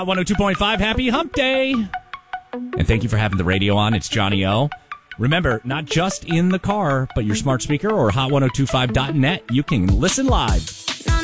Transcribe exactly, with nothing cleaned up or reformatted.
one oh two point five, happy hump day. And thank you for having the radio on. It's Johnny O. Remember, not just in the car, but your smart speaker or hot ten twenty-five dot net. You can listen live.